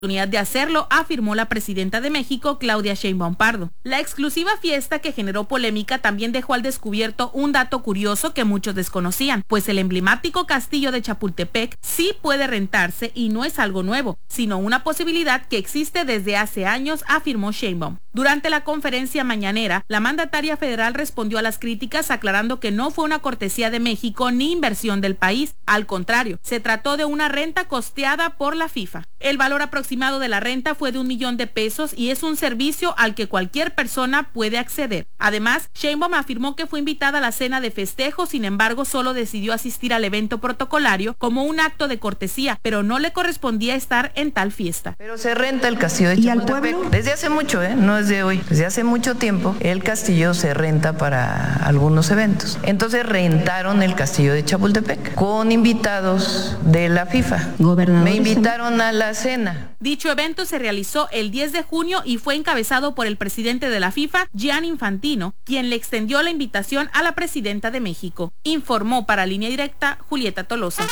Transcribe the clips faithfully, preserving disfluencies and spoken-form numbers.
oportunidad de hacerlo, afirmó la presidenta de México, Claudia Sheinbaum Pardo. La exclusiva fiesta que generó polémica también dejó al descubierto un dato curioso que muchos desconocían, pues el emblemático castillo de Chapultepec sí puede rentarse y no es algo nuevo, sino una posibilidad que existe desde hace años, afirmó Sheinbaum. Durante la conferencia mañanera, la mandataria federal respondió a las críticas aclarando que no fue una cortesía de México ni inversión del país, al contrario, se trató de una renta costeada por la FIFA. El valor aproximado de la renta fue de un millón de pesos y es un servicio al que cualquier persona puede acceder. Además, Sheinbaum afirmó que fue invitada a la cena de festejo, sin embargo, solo decidió asistir al evento protocolario como un acto de cortesía, pero no le correspondía estar en tal fiesta. Pero se renta el castillo de Chapultepec desde hace mucho, ¿eh? No es de hoy, desde hace mucho tiempo el castillo se renta para algunos eventos. Entonces rentaron el castillo de Chapultepec con invitados de la FIFA. Me invitaron a la cena. Dicho evento se realizó el diez de junio y fue encabezado por el presidente de la FIFA, Gianni Infantino, quien le extendió la invitación a la presidenta de México. Informó para Línea Directa Julieta Tolosa.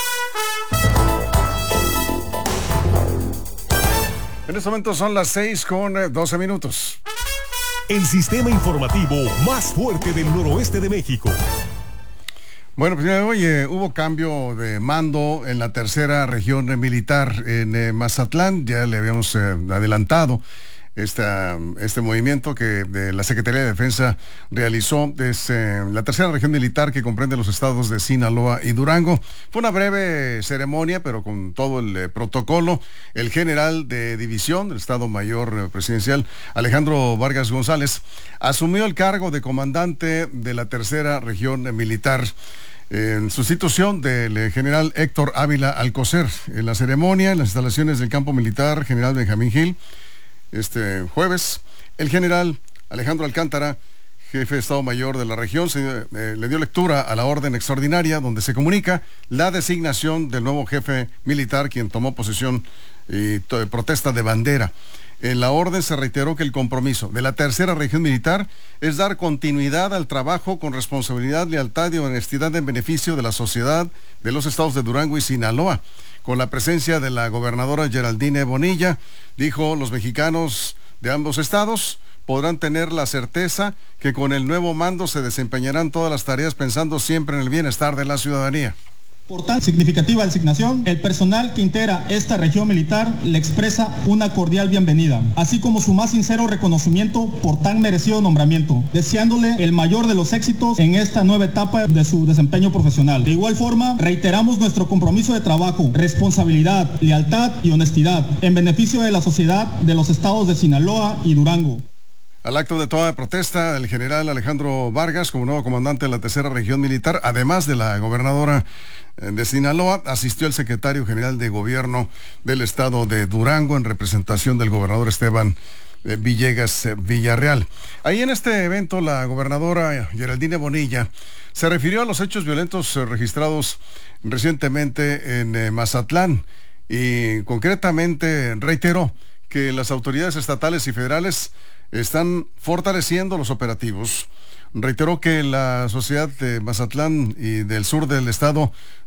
En este momento son las seis con doce minutos. El sistema informativo más fuerte del noroeste de México. Bueno, pues hoy eh, hubo cambio de mando en la tercera región militar en eh, Mazatlán. Ya le habíamos eh, adelantado esta, este movimiento que de la Secretaría de Defensa realizó desde la tercera región militar que comprende los estados de Sinaloa y Durango. Fue una breve ceremonia, pero con todo el eh, protocolo. El general de división del Estado Mayor eh, Presidencial, Alejandro Vargas González, asumió el cargo de comandante de la tercera región militar, en sustitución del general Héctor Ávila Alcocer. En la ceremonia, en las instalaciones del campo militar General Benjamín Gil, este jueves, el general Alejandro Alcántara, jefe de Estado Mayor de la región, se, eh, le dio lectura a la orden extraordinaria donde se comunica la designación del nuevo jefe militar, quien tomó posesión y to- protesta de bandera. En la orden se reiteró que el compromiso de la tercera región militar es dar continuidad al trabajo con responsabilidad, lealtad y honestidad en beneficio de la sociedad de los estados de Durango y Sinaloa. Con la presencia de la gobernadora Geraldine Bonilla, dijo, los mexicanos de ambos estados podrán tener la certeza que con el nuevo mando se desempeñarán todas las tareas pensando siempre en el bienestar de la ciudadanía. Por tan significativa designación, el personal que integra esta región militar le expresa una cordial bienvenida, así como su más sincero reconocimiento por tan merecido nombramiento, deseándole el mayor de los éxitos en esta nueva etapa de su desempeño profesional. De igual forma, reiteramos nuestro compromiso de trabajo, responsabilidad, lealtad y honestidad en beneficio de la sociedad de los estados de Sinaloa y Durango. Al acto de toma de protesta, el general Alejandro Vargas, como nuevo comandante de la tercera región militar, además de la gobernadora de Sinaloa, asistió el secretario general de gobierno del estado de Durango en representación del gobernador Esteban Villegas Villarreal. Ahí en este evento, la gobernadora Geraldine Bonilla se refirió a los hechos violentos registrados recientemente en Mazatlán y concretamente reiteró que las autoridades estatales y federales están fortaleciendo los operativos. Reiteró que la sociedad de Mazatlán y del sur del estado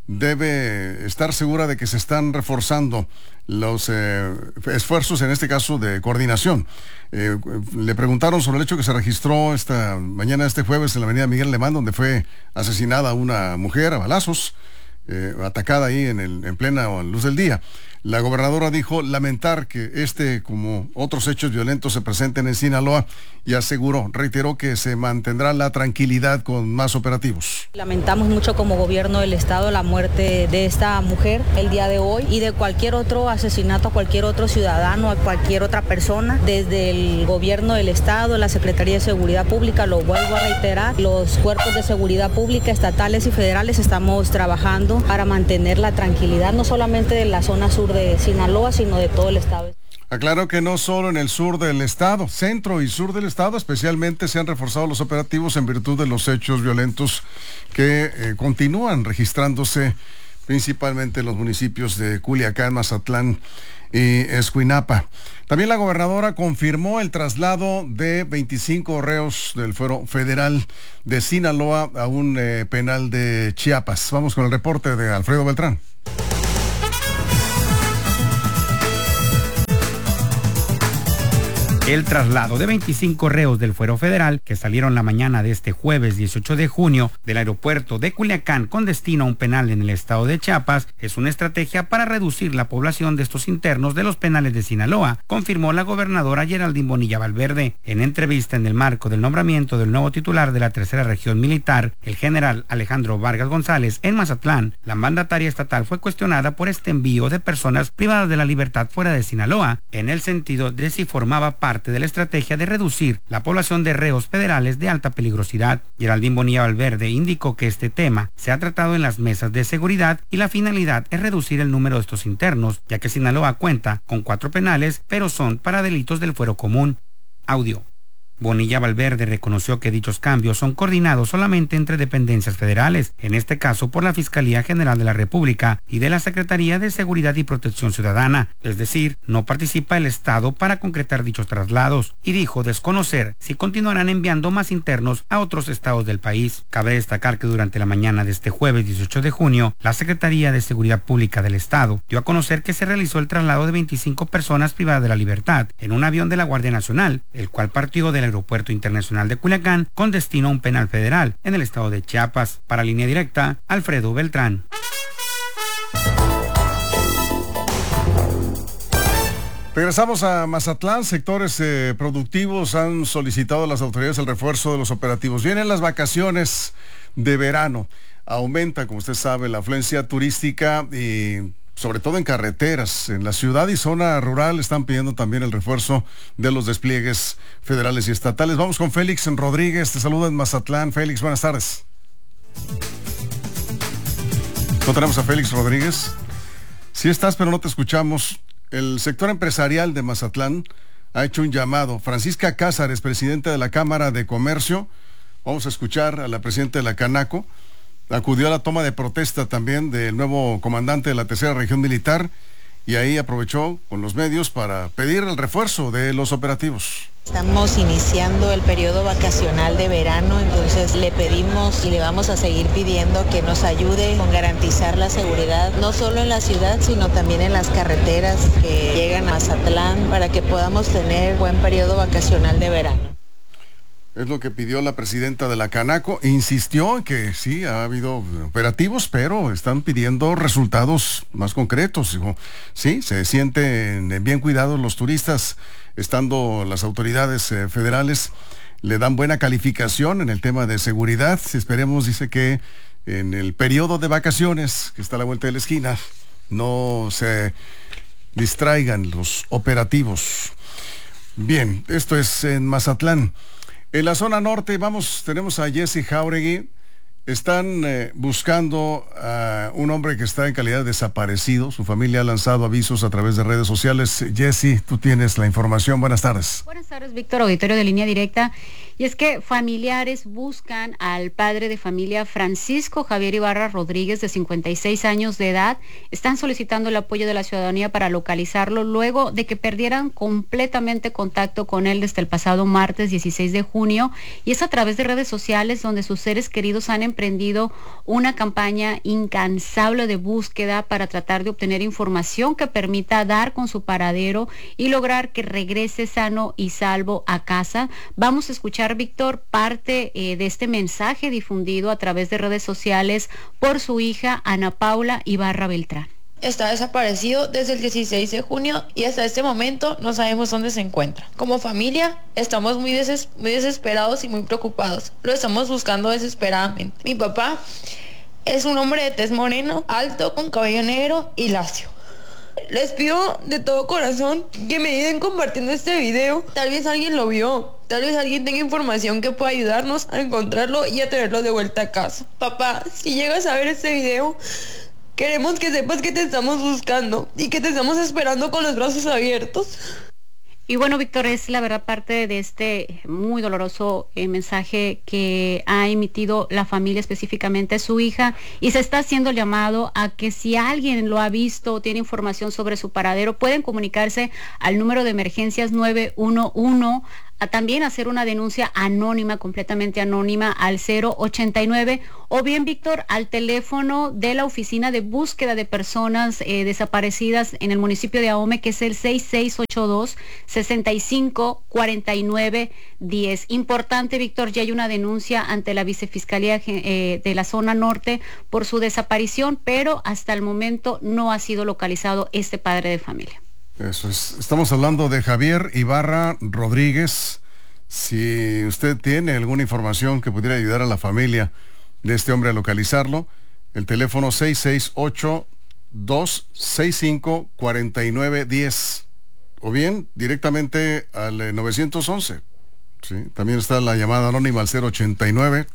debe estar segura de que se están reforzando los eh, esfuerzos, en este caso de coordinación. Eh, le preguntaron sobre el hecho que se registró esta mañana, este jueves, en la avenida Miguel Alemán, donde fue asesinada una mujer a balazos, eh, atacada ahí en, el, en plena luz del día. La gobernadora dijo lamentar que este, como otros hechos violentos, se presenten en Sinaloa y aseguró, reiteró que se mantendrá la tranquilidad con más operativos. Lamentamos mucho como gobierno del estado la muerte de esta mujer el día de hoy y de cualquier otro asesinato a cualquier otro ciudadano, a cualquier otra persona. Desde el gobierno del estado, la Secretaría de Seguridad Pública, lo vuelvo a reiterar, los cuerpos de seguridad pública estatales y federales estamos trabajando para mantener la tranquilidad no solamente de la zona sur de Sinaloa, sino de todo el estado. Aclaró que no solo en el sur del estado, centro y sur del estado especialmente se han reforzado los operativos en virtud de los hechos violentos que eh, continúan registrándose principalmente en los municipios de Culiacán, Mazatlán y Escuinapa. También la gobernadora confirmó el traslado de veinticinco reos del fuero federal de Sinaloa a un eh, penal de Chiapas. Vamos con el reporte de Alfredo Beltrán. El traslado de veinticinco reos del fuero federal que salieron la mañana de este jueves dieciocho de junio del aeropuerto de Culiacán con destino a un penal en el estado de Chiapas es una estrategia para reducir la población de estos internos de los penales de Sinaloa, confirmó la gobernadora Geraldine Bonilla Valverde. En entrevista en el marco del nombramiento del nuevo titular de la tercera región militar, el general Alejandro Vargas González, en Mazatlán, la mandataria estatal fue cuestionada por este envío de personas privadas de la libertad fuera de Sinaloa, en el sentido de si formaba parte de la estrategia de reducir la población de reos federales de alta peligrosidad. Geraldine Bonilla Valverde indicó que este tema se ha tratado en las mesas de seguridad y la finalidad es reducir el número de estos internos, ya que Sinaloa cuenta con cuatro penales, pero son para delitos del fuero común. Audio. Bonilla Valverde reconoció que dichos cambios son coordinados solamente entre dependencias federales, en este caso por la Fiscalía General de la República y de la Secretaría de Seguridad y Protección Ciudadana, es decir, no participa el Estado para concretar dichos traslados, y dijo desconocer si continuarán enviando más internos a otros estados del país. Cabe destacar que durante la mañana de este jueves dieciocho de junio, la Secretaría de Seguridad Pública del Estado dio a conocer que se realizó el traslado de veinticinco personas privadas de la libertad en un avión de la Guardia Nacional, el cual partió de la Aeropuerto Internacional de Culiacán con destino a un penal federal en el estado de Chiapas. Para Línea Directa, Alfredo Beltrán. Regresamos a Mazatlán. Sectores eh, productivos han solicitado a las autoridades el refuerzo de los operativos. Vienen las vacaciones de verano. Aumenta, como usted sabe, la afluencia turística y sobre todo en carreteras. En la ciudad y zona rural están pidiendo también el refuerzo de los despliegues federales y estatales. Vamos con Félix Rodríguez, te saluda en Mazatlán. Félix, buenas tardes. ¿No tenemos a Félix Rodríguez? Sí estás, pero no te escuchamos. El sector empresarial de Mazatlán ha hecho un llamado. Francisca Cázares, presidenta de la Cámara de Comercio, vamos a escuchar a la presidenta de la Canaco, acudió a la toma de protesta también del nuevo comandante de la tercera región militar y ahí aprovechó con los medios para pedir el refuerzo de los operativos. Estamos iniciando el periodo vacacional de verano, entonces le pedimos y le vamos a seguir pidiendo que nos ayude con garantizar la seguridad, no solo en la ciudad, sino también en las carreteras que llegan a Mazatlán, para que podamos tener buen periodo vacacional de verano. Es lo que pidió la presidenta de la Canaco. Insistió en que sí, ha habido operativos, pero están pidiendo resultados más concretos. Dijo, sí, se sienten bien cuidados los turistas, estando las autoridades eh, federales, le dan buena calificación en el tema de seguridad. Esperemos, dice, que en el periodo de vacaciones, que está a la vuelta de la esquina, no se distraigan los operativos. Bien, esto es en Mazatlán. En la zona norte, vamos, tenemos a Jesse Jauregui. Están eh, buscando a un hombre que está en calidad de desaparecido. Su familia ha lanzado avisos a través de redes sociales. Jesse, tú tienes la información. Buenas tardes. Buenas tardes, Víctor, auditorio de Línea Directa. Y es que familiares buscan al padre de familia Francisco Javier Ibarra Rodríguez, de cincuenta y seis años de edad. Están solicitando el apoyo de la ciudadanía para localizarlo luego de que perdieran completamente contacto con él desde el pasado martes dieciséis de junio. Y es a través de redes sociales donde sus seres queridos han emprendido una campaña incansable de búsqueda para tratar de obtener información que permita dar con su paradero y lograr que regrese sano y salvo a casa. Vamos a escuchar, Víctor, parte eh, de este mensaje difundido a través de redes sociales por su hija Ana Paula Ibarra Beltrán. Está desaparecido desde el dieciséis de junio y hasta este momento no sabemos dónde se encuentra. Como familia estamos muy, deses- muy desesperados y muy preocupados. Lo estamos buscando desesperadamente. Mi papá es un hombre de tez moreno, alto, con cabello negro y lacio. Les pido de todo corazón que me ayuden compartiendo este video. Tal vez alguien lo vio, tal vez alguien tenga información que pueda ayudarnos a encontrarlo y a traerlo de vuelta a casa. Papá, si llegas a ver este video, queremos que sepas que te estamos buscando y que te estamos esperando con los brazos abiertos. Y bueno, Víctor, es la verdad parte de este muy doloroso eh, mensaje que ha emitido la familia, específicamente su hija, y se está haciendo el llamado a que si alguien lo ha visto o tiene información sobre su paradero, pueden comunicarse al número de emergencias nueve uno uno a también hacer una denuncia anónima, completamente anónima, al cero ochenta y nueve, o bien, Víctor, al teléfono de la Oficina de Búsqueda de Personas eh, Desaparecidas en el municipio de Ahome, que es el seis seis ocho dos, seis cinco cuatro nueve uno cero. Importante, Víctor, ya hay una denuncia ante la Vicefiscalía eh, de la zona norte por su desaparición, pero hasta el momento no ha sido localizado este padre de familia. Eso es. Estamos hablando de Javier Ibarra Rodríguez. Si usted tiene alguna información que pudiera ayudar a la familia de este hombre a localizarlo, el teléfono seis seis ocho dos seis cinco cuatro nueve uno cero, o bien directamente al eh, nueve once. ¿Sí? También está la llamada anónima al cero ochenta y nueve,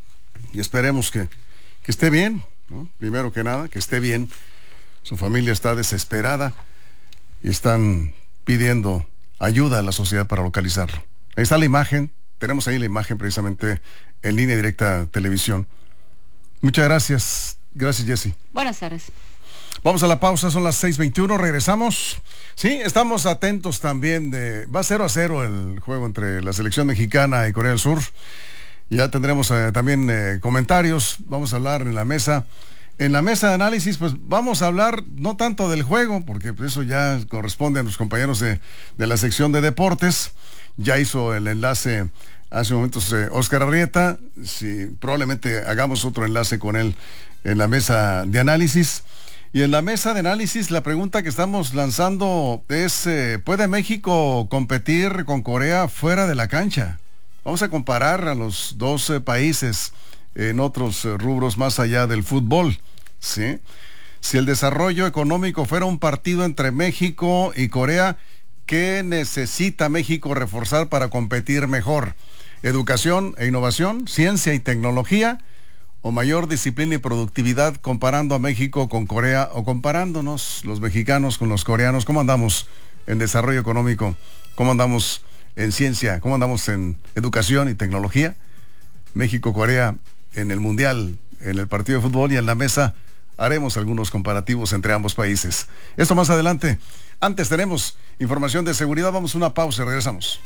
y esperemos que, que esté bien, ¿no? Primero que nada, que esté bien. Su familia está desesperada y están pidiendo ayuda a la sociedad para localizarlo. Ahí está la imagen, tenemos ahí la imagen precisamente en Línea Directa Televisión. Muchas gracias, gracias Jessy. Buenas tardes. Vamos a la pausa, son las seis veintiuno, regresamos. Sí, estamos atentos también de... Va cero a cero el juego entre la selección mexicana y Corea del Sur. Ya tendremos eh, también eh, comentarios, vamos a hablar en la mesa. En la mesa de análisis, pues vamos a hablar no tanto del juego, porque eso ya corresponde a los compañeros de, de la sección de deportes. Ya hizo el enlace hace momentos eh, Oscar Arrieta. Sí, probablemente hagamos otro enlace con él en la mesa de análisis. Y en la mesa de análisis la pregunta que estamos lanzando es, eh, ¿puede México competir con Corea fuera de la cancha? Vamos a comparar a los dos eh, países en otros eh, rubros más allá del fútbol, ¿sí? Si el desarrollo económico fuera un partido entre México y Corea, ¿qué necesita México reforzar para competir mejor? ¿Educación e innovación, ciencia y tecnología, o mayor disciplina y productividad, comparando a México con Corea o comparándonos los mexicanos con los coreanos? ¿Cómo andamos en desarrollo económico? ¿Cómo andamos en ciencia? ¿Cómo andamos en educación y tecnología? México-Corea en el Mundial, en el partido de fútbol, y en la mesa haremos algunos comparativos entre ambos países. Esto más adelante. Antes tenemos información de seguridad. Vamos a una pausa y regresamos.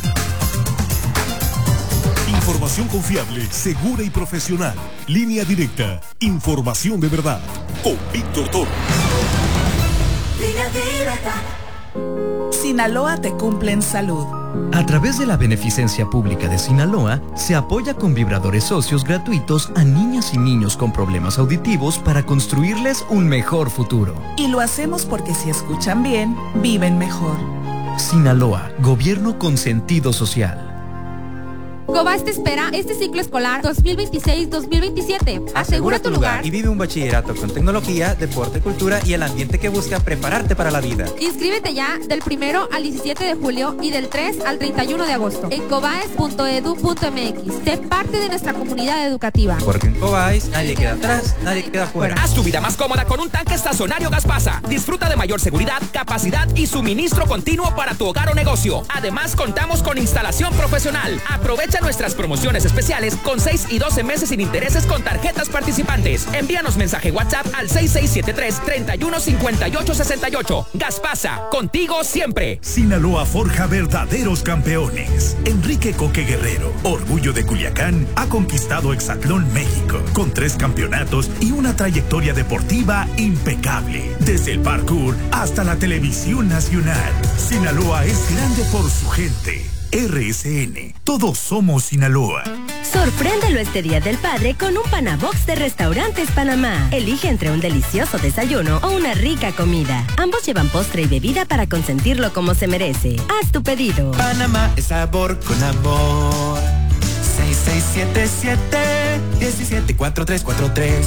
Información confiable, segura y profesional. Línea Directa. Información de verdad. Con Víctor Toro. Línea Directa. Sinaloa te cumple en salud. A través de la beneficencia pública de Sinaloa, se apoya con vibradores socios gratuitos a niñas y niños con problemas auditivos para construirles un mejor futuro. Y lo hacemos porque si escuchan bien, viven mejor. Sinaloa, gobierno con sentido social. Cobas te espera este ciclo escolar dos mil veintiséis dos mil veintisiete. Asegura tu lugar y vive un bachillerato con tecnología, deporte, cultura y el ambiente que busca prepararte para la vida. Inscríbete ya del primero al diecisiete de julio y del tres al treinta y uno de agosto en cobaes punto edu punto mx. Sé parte de nuestra comunidad educativa. Porque en Cobaes nadie queda atrás, nadie queda fuera. Haz tu vida más cómoda con un tanque estacionario Gaspasa. Disfruta de mayor seguridad, capacidad y suministro continuo para tu hogar o negocio. Además, contamos con instalación profesional. Aprovecha nuestras promociones especiales con seis y doce meses sin intereses con tarjetas participantes. Envíanos mensaje WhatsApp al seis seis siete tres, treinta y uno cincuenta y ocho sesenta y ocho. Gaspasa, contigo siempre. Sinaloa forja verdaderos campeones. Enrique Coque Guerrero, orgullo de Culiacán, ha conquistado Hexatlón México con tres campeonatos y una trayectoria deportiva impecable. Desde el parkour hasta la televisión nacional. Sinaloa es grande por su gente. R S N, todos somos Sinaloa. Sorpréndelo este Día del Padre con un Panabox de Restaurantes Panamá. Elige entre un delicioso desayuno o una rica comida. Ambos llevan postre y bebida para consentirlo como se merece. Haz tu pedido. Panamá es sabor con amor. seis seis siete siete, diecisiete cuatro tres cuatro tres.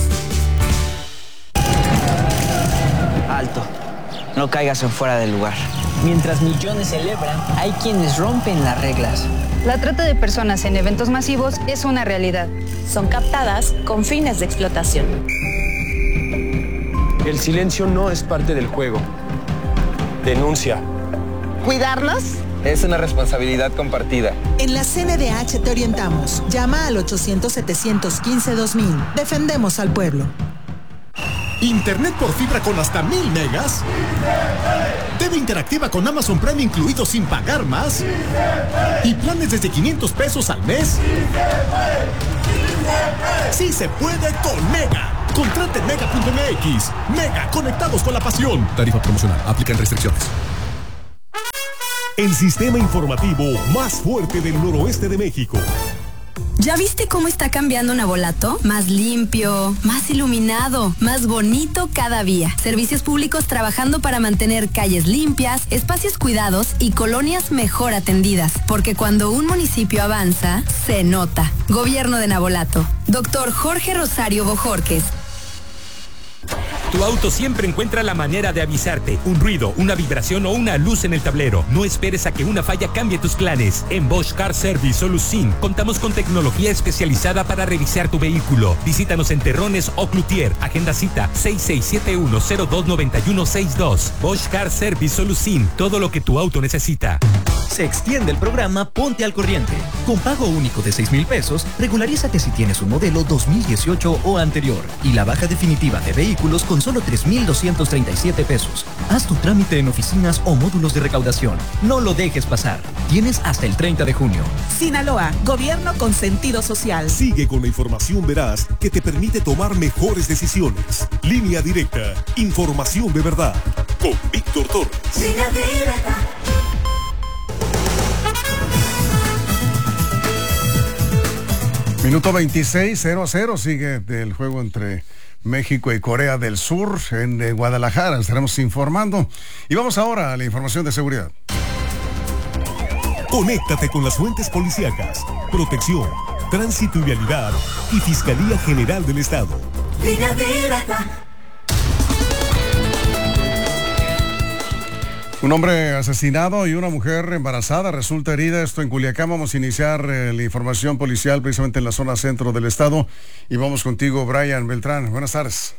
Alto. No caigas en fuera del lugar. Mientras millones celebran, hay quienes rompen las reglas. La trata de personas en eventos masivos es una realidad. Son captadas con fines de explotación. El silencio no es parte del juego. Denuncia. ¿Cuidarlos? Es una responsabilidad compartida. En la C N D H te orientamos. Llama al ochocientos, setecientos quince, dos mil. Defendemos al pueblo. Internet por fibra con hasta mil megas. T V interactiva con Amazon Prime incluido sin pagar más. Y planes desde quinientos pesos al mes. Sí se puede con Mega. Contrate en mega punto m x. Mega, conectados con la pasión. Tarifa promocional. Aplican restricciones. El sistema informativo más fuerte del noroeste de México. ¿Ya viste cómo está cambiando Navolato? Más limpio, más iluminado, más bonito cada día. Servicios públicos trabajando para mantener calles limpias, espacios cuidados y colonias mejor atendidas. Porque cuando un municipio avanza, se nota. Gobierno de Navolato. Doctor Jorge Rosario Bojorques. Tu auto siempre encuentra la manera de avisarte. Un ruido, una vibración o una luz en el tablero. No esperes a que una falla cambie tus planes. En Bosch Car Service Solusin contamos con tecnología especializada para revisar tu vehículo. Visítanos en Terrones o Cloutier. Agenda cita seis seis siete uno cero dos nueve uno seis dos. Bosch Car Service Solusin. Todo lo que tu auto necesita. Se extiende el programa Ponte al Corriente. Con pago único de seis mil pesos, regularízate si tienes un modelo dos mil dieciocho o anterior. Y la baja definitiva de vehículos con solo tres mil doscientos treinta y siete pesos. Haz tu trámite en oficinas o módulos de recaudación. No lo dejes pasar. Tienes hasta el treinta de junio. Sinaloa, gobierno con sentido social. Sigue con la información veraz que te permite tomar mejores decisiones. Línea Directa. Información de verdad. Con Víctor Torres. Línea Directa. Minuto veintiséis, cero a cero sigue el juego entre México y Corea del Sur en eh, Guadalajara. Estaremos informando. Y vamos ahora a la información de seguridad. Conéctate con las fuentes policíacas, protección, tránsito y vialidad y Fiscalía General del Estado. Línea Directa. Un hombre asesinado y una mujer embarazada resulta herida. Esto en Culiacán. Vamos a iniciar eh, la información policial precisamente en la zona centro del estado. Y vamos contigo, Brian Beltrán. Buenas tardes.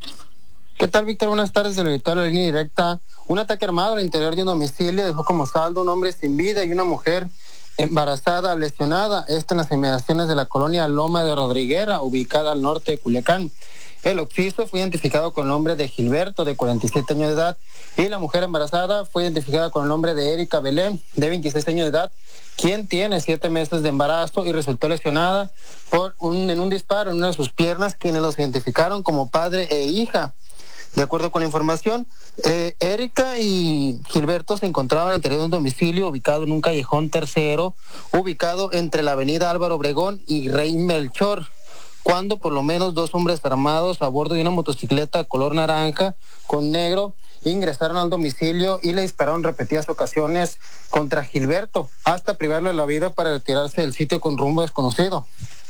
¿Qué tal, Víctor? Buenas tardes, del auditorio de Línea Directa. Un ataque armado al interior de un domicilio dejó como saldo un hombre sin vida y una mujer embarazada lesionada. Esto en las inmediaciones de la colonia Loma de Rodriguera, ubicada al norte de Culiacán. El occiso fue identificado con el nombre de Gilberto, de cuarenta y siete años de edad, y la mujer embarazada fue identificada con el nombre de Erika Belén, de veintiséis años de edad, quien tiene siete meses de embarazo y resultó lesionada por un, en un disparo en una de sus piernas, quienes los identificaron como padre e hija. De acuerdo con la información, eh, Erika y Gilberto se encontraban al interior de un domicilio ubicado en un callejón tercero, ubicado entre la avenida Álvaro Obregón y Rey Melchor, cuando por lo menos dos hombres armados a bordo de una motocicleta color naranja con negro ingresaron al domicilio y le dispararon repetidas ocasiones contra Gilberto hasta privarle la vida para retirarse del sitio con rumbo desconocido.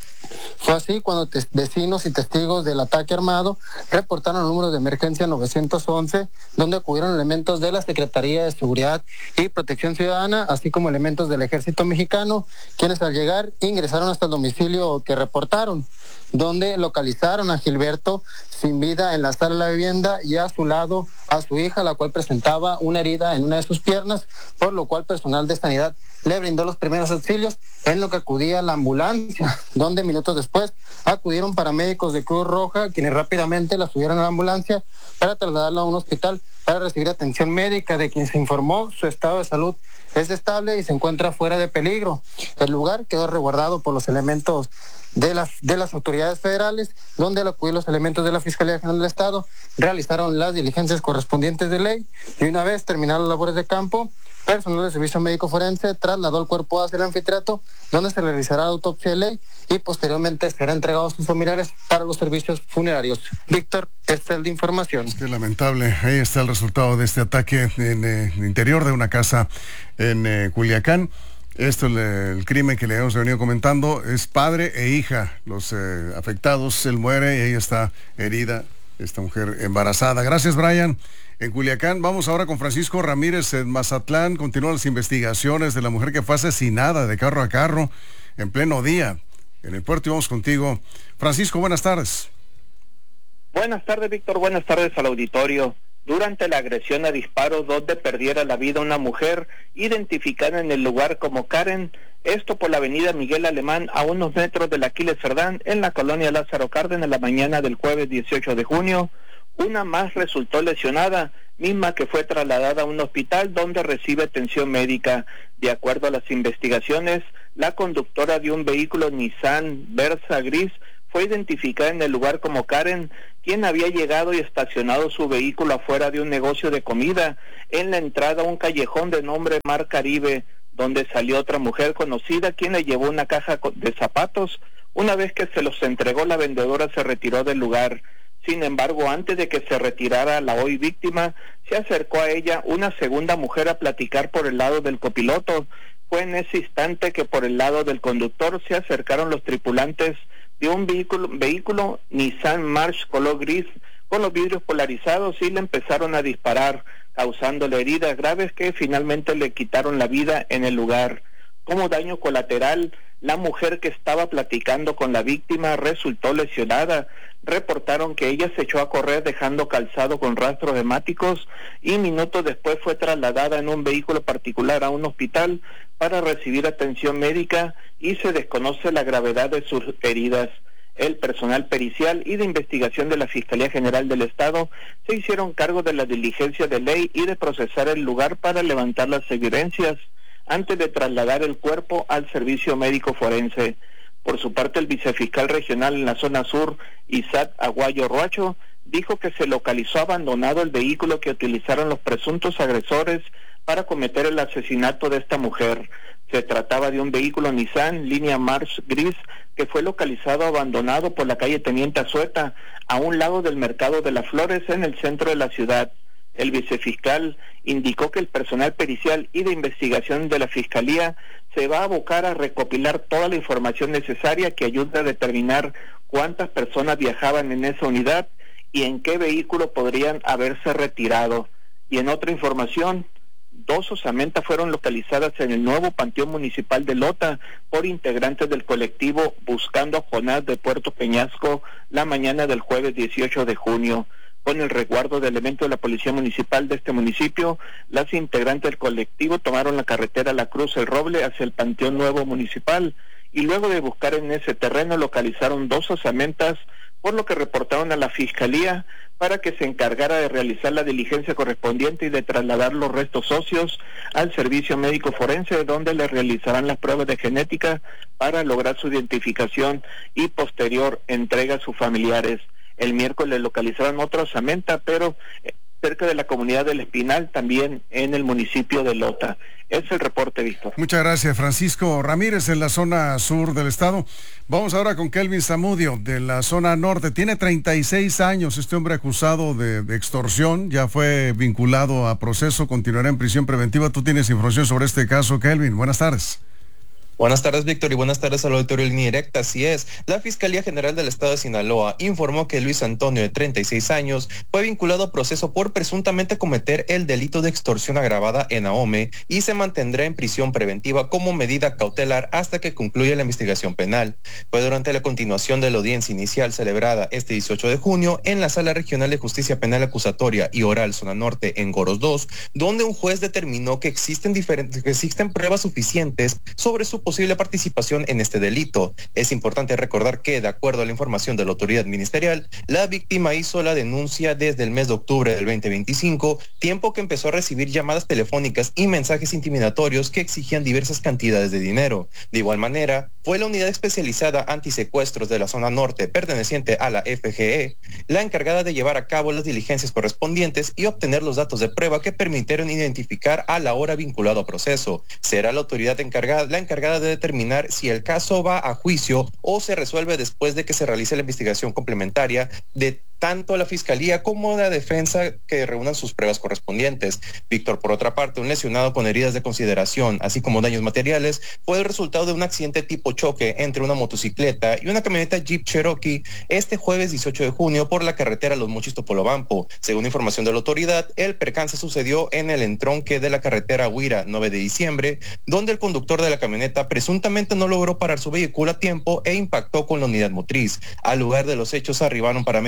Fue así cuando te- vecinos y testigos del ataque armado reportaron el número de emergencia nueve once, donde acudieron elementos de la Secretaría de Seguridad y Protección Ciudadana, así como elementos del Ejército Mexicano, quienes al llegar ingresaron hasta el domicilio que reportaron, donde localizaron a Gilberto sin vida en la sala de la vivienda y a su lado a su hija, la cual presentaba una herida en una de sus piernas, por lo cual personal de sanidad le brindó los primeros auxilios, en lo que acudía la ambulancia, donde minutos después acudieron paramédicos de Cruz Roja, quienes rápidamente la subieron a la ambulancia para trasladarla a un hospital para recibir atención médica, de quien se informó su estado de salud es estable y se encuentra fuera de peligro. El lugar quedó resguardado por los elementos de las de las autoridades federales, donde al acudir los elementos de la Fiscalía General del Estado realizaron las diligencias correspondientes de ley y una vez terminadas las labores de campo, personal de servicio médico forense trasladó el cuerpo hacia el anfiteatro, donde se realizará la autopsia de ley y posteriormente será entregado a sus familiares para los servicios funerarios. Víctor, esta es la información. Qué lamentable. Ahí está el resultado de este ataque en eh, el interior de una casa en eh, Culiacán. Esto, el, el crimen que le hemos venido comentando, es padre e hija los eh, afectados. Él muere y ella está herida, esta mujer embarazada. Gracias, Brian. En Culiacán, vamos ahora con Francisco Ramírez en Mazatlán. Continúan las investigaciones de la mujer que fue asesinada de carro a carro en pleno día en el puerto. Y vamos contigo. Francisco, buenas tardes. Buenas tardes, Víctor. Buenas tardes al auditorio. Durante la agresión a disparos donde perdiera la vida una mujer identificada en el lugar como Karen, esto por la avenida Miguel Alemán a unos metros del Aquiles Cerdán en la colonia Lázaro Cárdenas, en la mañana del jueves dieciocho de junio, Una más resultó lesionada, misma que fue trasladada a un hospital donde recibe atención médica. De acuerdo a las investigaciones, la conductora de un vehículo Nissan Versa gris fue identificada en el lugar como Karen, quien había llegado y estacionado su vehículo afuera de un negocio de comida en la entrada a un callejón de nombre Mar Caribe, donde salió otra mujer conocida, quien le llevó una caja de zapatos. Una vez que se los entregó, la vendedora se retiró del lugar. Sin embargo, antes de que se retirara la hoy víctima, se acercó a ella una segunda mujer a platicar por el lado del copiloto. Fue en ese instante que por el lado del conductor se acercaron los tripulantes de un vehículo, vehículo Nissan March color gris con los vidrios polarizados y le empezaron a disparar, causándole heridas graves que finalmente le quitaron la vida en el lugar. Como daño colateral, la mujer que estaba platicando con la víctima resultó lesionada. Reportaron que ella se echó a correr dejando calzado con rastros hemáticos y minutos después fue trasladada en un vehículo particular a un hospital para recibir atención médica y se desconoce la gravedad de sus heridas. El personal pericial y de investigación de la Fiscalía General del Estado se hicieron cargo de la diligencia de ley y de procesar el lugar para levantar las evidencias antes de trasladar el cuerpo al servicio médico forense. Por su parte, el vicefiscal regional en la zona sur, Isaac Aguayo Roacho, dijo que se localizó abandonado el vehículo que utilizaron los presuntos agresores para cometer el asesinato de esta mujer. Se trataba de un vehículo Nissan línea March gris que fue localizado abandonado por la calle Teniente Azueta, a un lado del Mercado de las Flores en el centro de la ciudad. El vicefiscal indicó que el personal pericial y de investigación de la Fiscalía se va a abocar a recopilar toda la información necesaria que ayude a determinar cuántas personas viajaban en esa unidad y en qué vehículo podrían haberse retirado. Y en otra información, dos osamentas fueron localizadas en el nuevo Panteón Municipal de Lota por integrantes del colectivo Buscando a Jonás de Puerto Peñasco la mañana del jueves dieciocho de junio. Con el resguardo de elementos de la Policía Municipal de este municipio, las integrantes del colectivo tomaron la carretera La Cruz El Roble hacia el Panteón Nuevo Municipal y luego de buscar en ese terreno localizaron dos osamentas, por lo que reportaron a la Fiscalía para que se encargara de realizar la diligencia correspondiente y de trasladar los restos óseos al servicio médico forense, donde le realizarán las pruebas de genética para lograr su identificación y posterior entrega a sus familiares. El miércoles localizaron otra osamenta, pero cerca de la comunidad del Espinal, también en el municipio de Lota. Es el reporte, Víctor. Muchas gracias, Francisco Ramírez, en la zona sur del estado. Vamos ahora con Kelvin Zamudio, de la zona norte. Tiene treinta y seis años, este hombre acusado de, de extorsión, ya fue vinculado a proceso, continuará en prisión preventiva. Tú tienes información sobre este caso, Kelvin. Buenas tardes. Buenas tardes, Víctor, y buenas tardes al auditorio de Línea Directa. Así es, la Fiscalía General del Estado de Sinaloa informó que Luis Antonio, de treinta y seis años, fue vinculado a proceso por presuntamente cometer el delito de extorsión agravada en Ahome y se mantendrá en prisión preventiva como medida cautelar hasta que concluya la investigación penal. Fue durante la continuación de la audiencia inicial celebrada este dieciocho de junio en la Sala Regional de Justicia Penal Acusatoria y Oral Zona Norte en Goros dos, donde un juez determinó que existen, diferentes, que existen pruebas suficientes sobre su posible participación en este delito. Es importante recordar que, de acuerdo a la información de la autoridad ministerial, la víctima hizo la denuncia desde el mes de octubre del veinte veinticinco, tiempo que empezó a recibir llamadas telefónicas y mensajes intimidatorios que exigían diversas cantidades de dinero. De igual manera, fue la unidad especializada antisecuestros de la zona norte, perteneciente a la F G E, la encargada de llevar a cabo las diligencias correspondientes y obtener los datos de prueba que permitieron identificar al ahora vinculado a proceso. Será la autoridad encargada, la encargada de determinar si el caso va a juicio o se resuelve después de que se realice la investigación complementaria de tanto la Fiscalía como la defensa que reúnan sus pruebas correspondientes. Víctor, por otra parte, un lesionado con heridas de consideración, así como daños materiales, fue el resultado de un accidente tipo choque entre una motocicleta y una camioneta Jeep Cherokee este jueves dieciocho de junio por la carretera Los Mochis Topolobampo. Según información de la autoridad, el percance sucedió en el entronque de la carretera Huira nueve de diciembre, donde el conductor de la camioneta presuntamente no logró parar su vehículo a tiempo e impactó con la unidad motriz. Al lugar de los hechos arribaron paramédicos de Cruz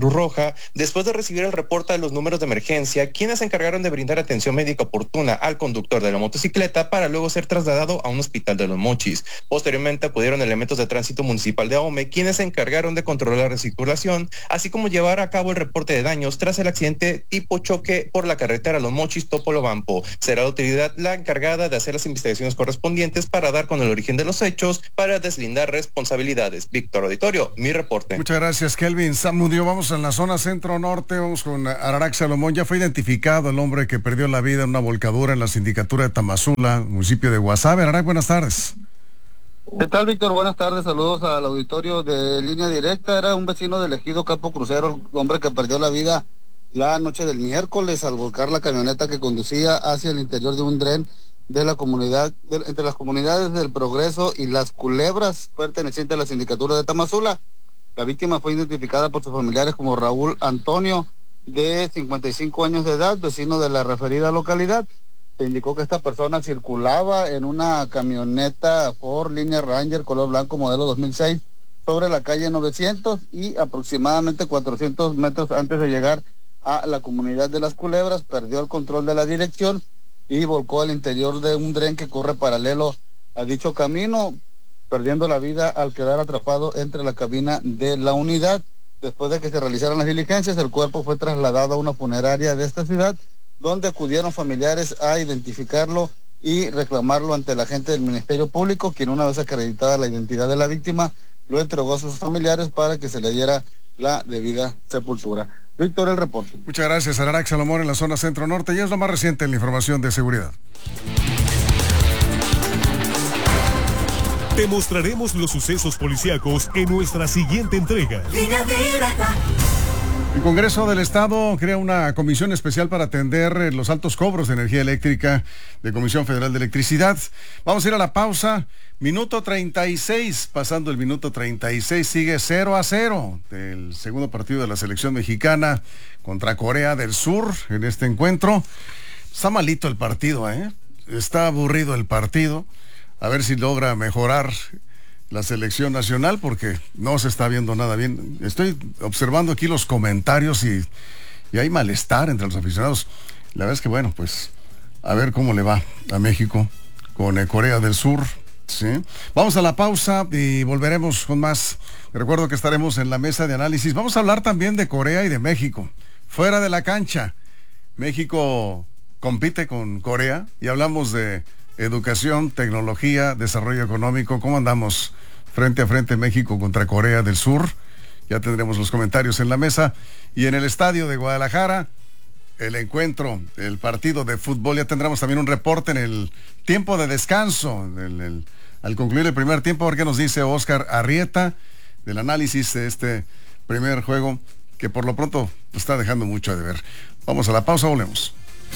Cruz Roja, después de recibir el reporte de los números de emergencia, quienes se encargaron de brindar atención médica oportuna al conductor de la motocicleta para luego ser trasladado a un hospital de Los Mochis. Posteriormente acudieron elementos de tránsito municipal de Ahome, quienes se encargaron de controlar la circulación, así como llevar a cabo el reporte de daños tras el accidente tipo choque por la carretera Los Mochis Topolobampo. Será la autoridad la encargada de hacer las investigaciones correspondientes para dar con el origen de los hechos, para deslindar responsabilidades. Víctor Auditorio, mi reporte. Muchas gracias, Kelvin Zamudio. Vamos a la zona centro-norte, vamos con Ararac Salomón. Ya fue identificado el hombre que perdió la vida en una volcadura en la sindicatura de Tamazula, municipio de Guasave. Ararac, buenas tardes. ¿Qué tal, Víctor? Buenas tardes, saludos al auditorio de Línea Directa. Era un vecino del ejido Campo Crucero, el hombre que perdió la vida la noche del miércoles al volcar la camioneta que conducía hacia el interior de un dren de la comunidad, de, entre las comunidades del Progreso y Las Culebras, perteneciente a la sindicatura de Tamazula. La víctima fue identificada por sus familiares como Raúl Antonio, de cincuenta y cinco años de edad, vecino de la referida localidad. Se indicó que esta persona circulaba en una camioneta Ford Línea Ranger color blanco modelo dos mil seis sobre la calle novecientos y aproximadamente cuatrocientos metros antes de llegar a la comunidad de Las Culebras perdió el control de la dirección y volcó al interior de un dren que corre paralelo a dicho camino, perdiendo la vida al quedar atrapado entre la cabina de la unidad. Después de que se realizaran las diligencias, el cuerpo fue trasladado a una funeraria de esta ciudad, donde acudieron familiares a identificarlo y reclamarlo ante la gente del Ministerio Público, quien, una vez acreditada la identidad de la víctima, lo entregó a sus familiares para que se le diera la debida sepultura. Víctor, el reporte. Muchas gracias, Ararac Salomón, en la zona centro-norte. Y es lo más reciente en la información de seguridad. Te mostraremos los sucesos policíacos en nuestra siguiente entrega. El Congreso del Estado crea una comisión especial para atender los altos cobros de energía eléctrica de Comisión Federal de Electricidad. Vamos a ir a la pausa. Minuto treinta y seis, pasando el minuto treinta y seis, sigue cero a cero del segundo partido de la selección mexicana contra Corea del Sur en este encuentro. Está malito el partido, ¿eh? Está aburrido el partido. A ver si logra mejorar la selección nacional, porque no se está viendo nada bien. Estoy observando aquí los comentarios y, y hay malestar entre los aficionados. La verdad es que, bueno, pues a ver cómo le va a México con eh, Corea del Sur. ¿Sí? Vamos a la pausa y volveremos con más. Recuerdo que estaremos en la mesa de análisis. Vamos a hablar también de Corea y de México. Fuera de la cancha, México compite con Corea y hablamos de educación, tecnología, desarrollo económico. ¿Cómo andamos frente a frente México contra Corea del Sur? Ya tendremos los comentarios en la mesa. Y en el estadio de Guadalajara, el encuentro, el partido de fútbol. Ya tendremos también un reporte en el tiempo de descanso, el, el, al concluir el primer tiempo, a ver qué nos dice Oscar Arrieta del análisis de este primer juego, que por lo pronto está dejando mucho a deber. Vamos a la pausa, volvemos.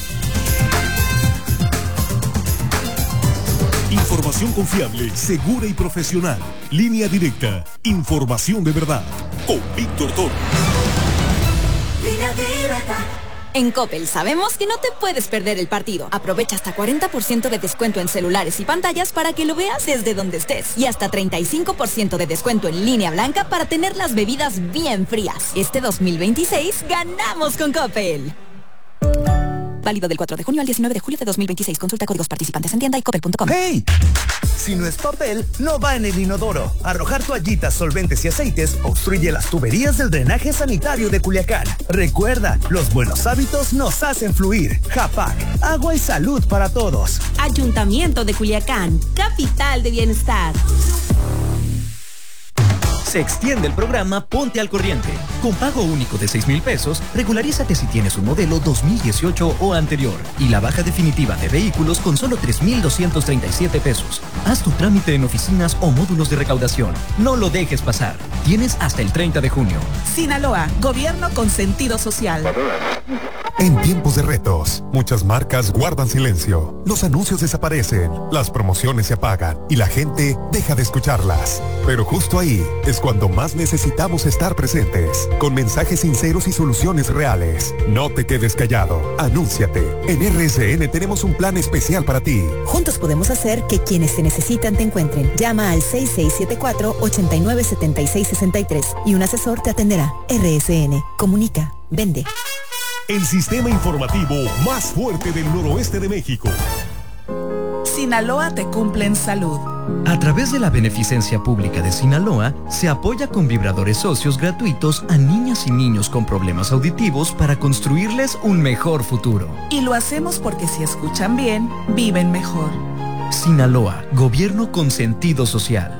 Información confiable, segura y profesional. Línea Directa. Información de verdad. Con Víctor Torres. Línea Directa. En Coppel sabemos que no te puedes perder el partido. Aprovecha hasta cuarenta por ciento de descuento en celulares y pantallas para que lo veas desde donde estés. Y hasta treinta y cinco por ciento de descuento en línea blanca para tener las bebidas bien frías. Este dos mil veintiséis ganamos con Coppel. Válido del cuatro de junio al diecinueve de julio de dos mil veintiséis. Consulta códigos participantes en tienda y coppel punto com. ¡Hey! Si no es papel, no va en el inodoro. Arrojar toallitas, solventes y aceites obstruye las tuberías del drenaje sanitario de Culiacán. Recuerda, los buenos hábitos nos hacen fluir. Japac, agua y salud para todos. Ayuntamiento de Culiacán, capital de bienestar. Se extiende el programa Ponte al Corriente. Con pago único de seis mil pesos, regularízate si tienes un modelo dos mil dieciocho o anterior. Y la baja definitiva de vehículos con solo tres mil doscientos treinta y siete pesos. Haz tu trámite en oficinas o módulos de recaudación. No lo dejes pasar. Tienes hasta el treinta de junio. Sinaloa, gobierno con sentido social. En tiempos de retos, muchas marcas guardan silencio. Los anuncios desaparecen, las promociones se apagan y la gente deja de escucharlas. Pero justo ahí, escuchamos es cuando más necesitamos estar presentes, con mensajes sinceros y soluciones reales. No te quedes callado, anúnciate. En R S N tenemos un plan especial para ti. Juntos podemos hacer que quienes te necesitan te encuentren. Llama al seis seis siete cuatro, ocho nueve siete seis seis tres y un asesor te atenderá. R S N, comunica, vende. El sistema informativo más fuerte del noroeste de México. Sinaloa te cumple en salud. A través de la beneficencia pública de Sinaloa, se apoya con vibradores socios gratuitos a niñas y niños con problemas auditivos para construirles un mejor futuro. Y lo hacemos porque si escuchan bien, viven mejor. Sinaloa, gobierno con sentido social.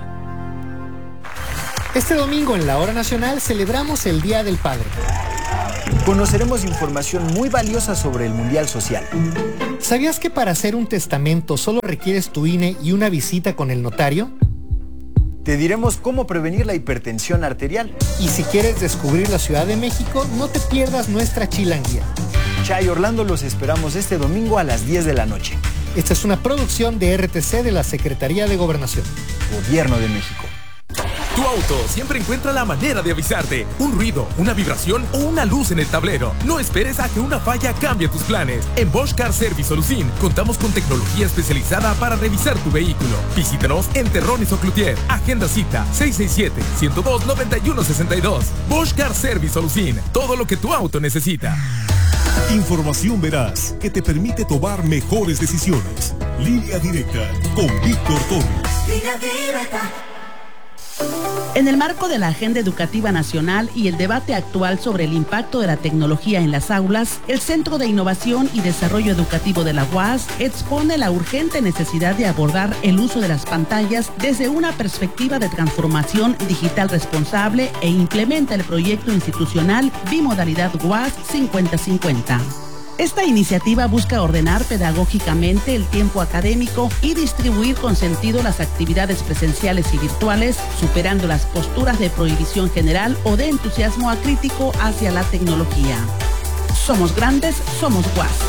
Este domingo en la Hora Nacional celebramos el Día del Padre. Conoceremos información muy valiosa sobre el Mundial Social. ¿Sabías que para hacer un testamento solo requieres tu I N E y una visita con el notario? Te diremos cómo prevenir la hipertensión arterial. Y si quieres descubrir la Ciudad de México, no te pierdas nuestra chilanguía. Chay Orlando, los esperamos este domingo a las diez de la noche. Esta es una producción de R T C de la Secretaría de Gobernación. Gobierno de México. Tu auto siempre encuentra la manera de avisarte. Un ruido, una vibración o una luz en el tablero. No esperes a que una falla cambie tus planes. En Bosch Car Service Solución contamos con tecnología especializada para revisar tu vehículo. Visítanos en Terrones o Cloutier. Agenda cita seis seis siete, uno cero dos, nueve uno seis dos. Bosch Car Service Solución. Todo lo que tu auto necesita. Información veraz que te permite tomar mejores decisiones. Línea Directa con Víctor Torres. Línea Directa. En el marco de la Agenda Educativa Nacional y el debate actual sobre el impacto de la tecnología en las aulas, el Centro de Innovación y Desarrollo Educativo de la U A S expone la urgente necesidad de abordar el uso de las pantallas desde una perspectiva de transformación digital responsable e implementa el proyecto institucional Bimodalidad U A S cincuenta cincuenta. Esta iniciativa busca ordenar pedagógicamente el tiempo académico y distribuir con sentido las actividades presenciales y virtuales, superando las posturas de prohibición general o de entusiasmo acrítico hacia la tecnología. Somos grandes, somos U A S.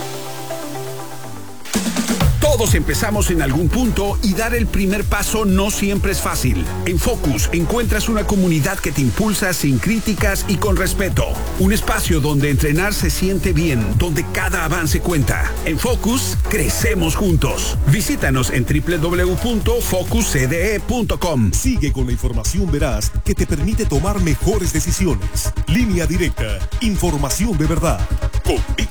Todos empezamos en algún punto y dar el primer paso no siempre es fácil. En Focus encuentras una comunidad que te impulsa sin críticas y con respeto. Un espacio donde entrenar se siente bien, donde cada avance cuenta. En Focus, crecemos juntos. Visítanos en doble u doble u doble u punto focus c d e punto com. Sigue con la información veraz que te permite tomar mejores decisiones. Línea Directa, información de verdad. Con Víctor